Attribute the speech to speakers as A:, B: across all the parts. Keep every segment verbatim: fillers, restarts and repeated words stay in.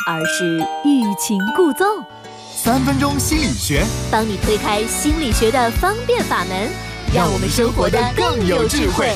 A: 而是欲擒故纵。
B: 三分钟心理学，
A: 帮你推开心理学的方便法门，让我们生活得更有智慧。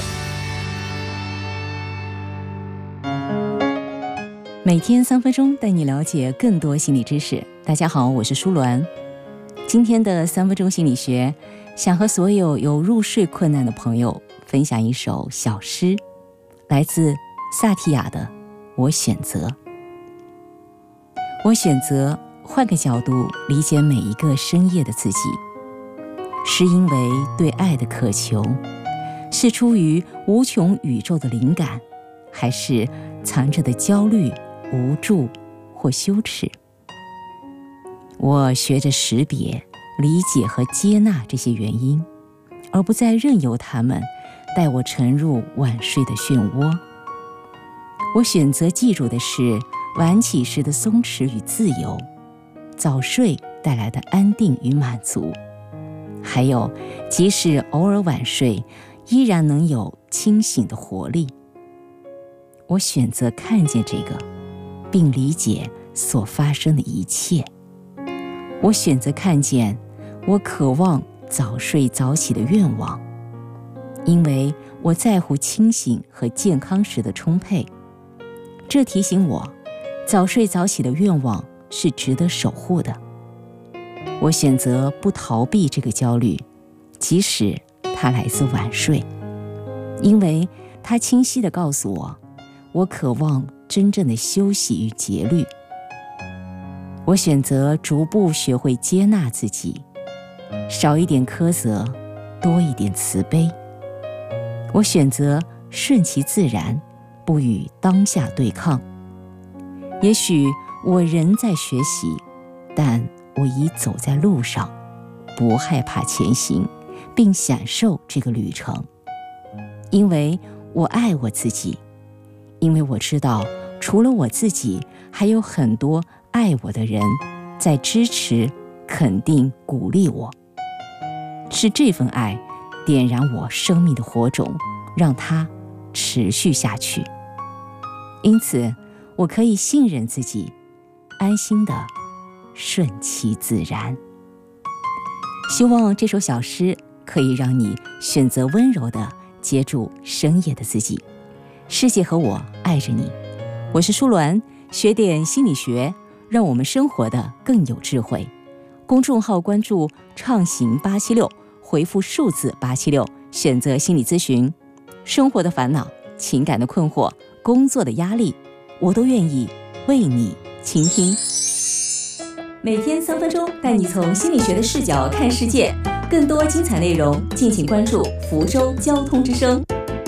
C: 每天三分钟，带你了解更多心理知识。大家好，我是舒鸾。今天的三分钟心理学，想和所有有入睡困难的朋友分享一首小诗，来自萨提亚的《我选择》。我选择换个角度理解每一个深夜的自己，是因为对爱的渴求，是出于无穷宇宙的灵感，还是藏着的焦虑、无助或羞耻？我学着识别、理解和接纳这些原因，而不再任由它们带我沉入晚睡的漩涡。我选择记住的是晚起时的松弛与自由，早睡带来的安定与满足，还有即使偶尔晚睡，依然能有清醒的活力。我选择看见这个，并理解所发生的一切。我选择看见我渴望早睡早起的愿望，因为我在乎清醒和健康时的充沛。这提醒我，早睡早起的愿望是值得守护的。我选择不逃避这个焦虑，即使它来自晚睡，因为它清晰地告诉我，我渴望真正的休息与节律。我选择逐步学会接纳自己，少一点苛责，多一点慈悲。我选择顺其自然，不与当下对抗。也许我仍在学习，但我已走在路上，不害怕前行，并享受这个旅程。因为我爱我自己，因为我知道除了我自己，还有很多爱我的人在支持、肯定、鼓励我。是这份爱点燃我生命的火种，让它持续下去。因此我可以信任自己，安心地顺其自然。希望这首小诗可以让你选择温柔地接住深夜的自己。世界和我爱着你，我是舒鸾，学点心理学，让我们生活得更有智慧。公众号关注畅行八七六，回复数字八七六，选择心理咨询。生活的烦恼、情感的困惑、工作的压力，我都愿意为你倾听。每天三分钟，带你从心理学的视角看世界。更多精彩内容，敬请关注福州交通之声。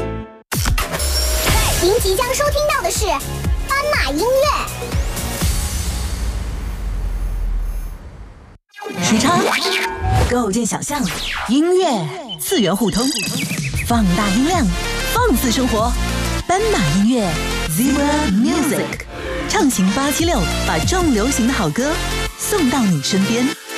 D: 您即将收听到的是斑马音乐。
E: 时差构建想象，音乐次元互通，放大音量，放肆生活。斑马音乐 Zebra Music， 畅行八七六，把重流行的好歌送到你身边。